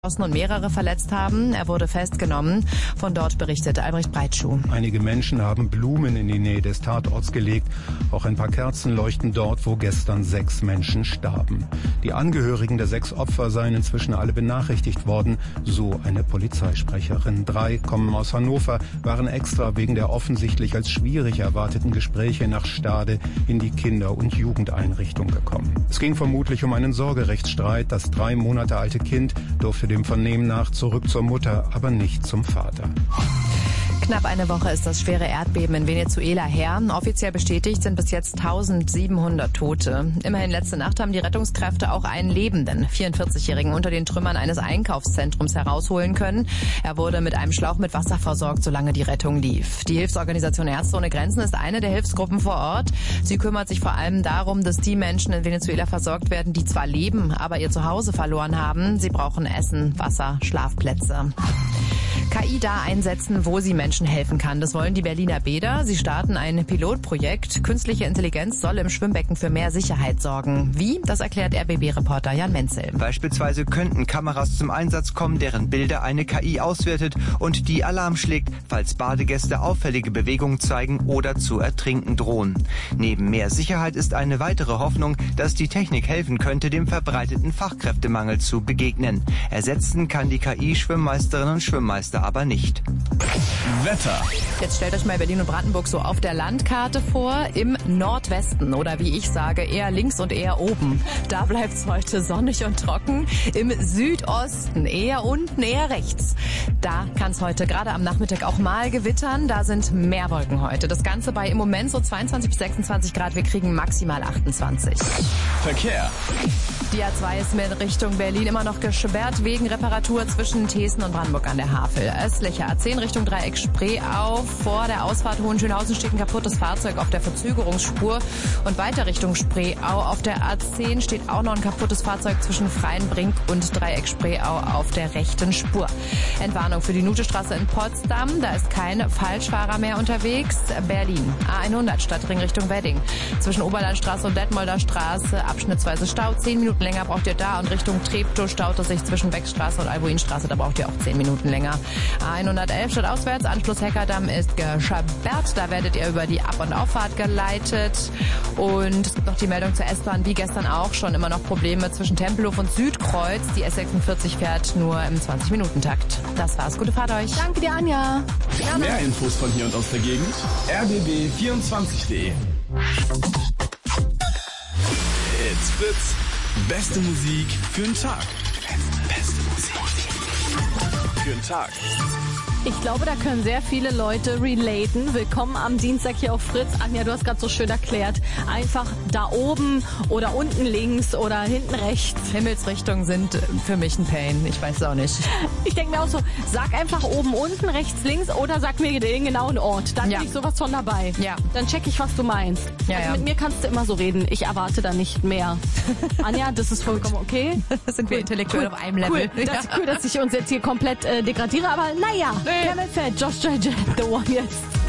und mehrere verletzt haben. Er wurde festgenommen. Von dort berichtet Albrecht Breitschuh. Einige Menschen haben Blumen in die Nähe des Tatorts gelegt. Auch ein paar Kerzen leuchten dort, wo gestern 6 Menschen starben. Die Angehörigen der 6 Opfer seien inzwischen alle benachrichtigt worden, so eine Polizeisprecherin. 3 kommen aus Hannover, waren extra wegen der offensichtlich als schwierig erwarteten Gespräche nach Stade in die Kinder- und Jugendeinrichtung gekommen. Es ging vermutlich um einen Sorgerechtsstreit. Das 3 Monate alte Kind durfte dem Vernehmen nach zurück zur Mutter, aber nicht zum Vater. Knapp eine Woche ist das schwere Erdbeben in Venezuela her. Offiziell bestätigt sind bis jetzt 1700 Tote. Immerhin letzte Nacht haben die Rettungskräfte auch einen Lebenden, 44-Jährigen, unter den Trümmern eines Einkaufszentrums herausholen können. Er wurde mit einem Schlauch mit Wasser versorgt, solange die Rettung lief. Die Hilfsorganisation Ärzte ohne Grenzen ist eine der Hilfsgruppen vor Ort. Sie kümmert sich vor allem darum, dass die Menschen in Venezuela versorgt werden, die zwar leben, aber ihr Zuhause verloren haben. Sie brauchen Essen, Wasser, Schlafplätze. KI da einsetzen, wo sie Menschen helfen kann. Das wollen die Berliner Bäder. Sie starten ein Pilotprojekt. Künstliche Intelligenz soll im Schwimmbecken für mehr Sicherheit sorgen. Wie? Das erklärt RBB-Reporter Jan Menzel. Beispielsweise könnten Kameras zum Einsatz kommen, deren Bilder eine KI auswertet und die Alarm schlägt, falls Badegäste auffällige Bewegungen zeigen oder zu ertrinken drohen. Neben mehr Sicherheit ist eine weitere Hoffnung, dass die Technik helfen könnte, dem verbreiteten Fachkräftemangel zu begegnen. Ersetzen kann die KI Schwimmmeisterinnen und Schwimmmeister aber nicht. Wetter. Jetzt stellt euch mal Berlin und Brandenburg so auf der Landkarte vor. Im Nordwesten oder wie ich sage, eher links und eher oben. Da bleibt es heute sonnig und trocken. Im Südosten eher unten, eher rechts. Da kann es heute gerade am Nachmittag auch mal gewittern. Da sind mehr Wolken heute. Das Ganze bei im Moment so 22 bis 26 Grad. Wir kriegen maximal 28. Verkehr. Die A2 ist mit Richtung Berlin immer noch gesperrt wegen Reparatur zwischen Thesen und Brandenburg an der Havel. Östlicher A10 Richtung Dreieck Spreeau. Vor der Ausfahrt Hohenschönhausen steht ein kaputtes Fahrzeug auf der Verzögerungsspur. Und weiter Richtung Spreeau. Auf der A10 steht auch noch ein kaputtes Fahrzeug zwischen Freienbrink und Dreieck Spreeau auf der rechten Spur. Entwarnung für die Nutestraße in Potsdam. Da ist kein Falschfahrer mehr unterwegs. Berlin A100 Stadtring Richtung Wedding. Zwischen Oberlandstraße und Detmolder Straße abschnittsweise Stau. 10 Minuten länger braucht ihr da. Und Richtung Treptow staut es sich zwischen Beckstraße und Albuinstraße. Da braucht ihr auch 10 Minuten länger. A111 stadtauswärts, Anschluss Heckerdamm ist gesperrt. Da werdet ihr über die Ab- und Auffahrt geleitet. Und es gibt noch die Meldung zur S-Bahn, wie gestern auch schon, immer noch Probleme zwischen Tempelhof und Südkreuz. Die S46 fährt nur im 20-Minuten-Takt. Das war's. Gute Fahrt euch. Danke dir, Anja. Mehr Infos von hier und aus der Gegend. rbb24.de. It's Fritz. Beste Musik für den Tag. Beste Musik für den Tag. Ich glaube, da können sehr viele Leute relaten. Willkommen am Dienstag hier auf Fritz. Anja, du hast gerade so schön erklärt. Einfach da oben oder unten links oder hinten rechts. Himmelsrichtungen sind für mich ein Pain. Ich weiß es auch nicht. Ich denke mir auch so, sag einfach oben, unten, rechts, links oder sag mir den genauen Ort. Dann bin ich sowas von dabei. Ja. Dann check ich, was du meinst. Mit mir kannst du immer so reden. Ich erwarte da nicht mehr. Anja, das ist vollkommen okay. Sind wir intellektuell auf einem Level. Cool. Das ist cool, dass ich uns jetzt hier komplett degradiere. Aber naja, Camel Fat, Josh Judge, The One jetzt.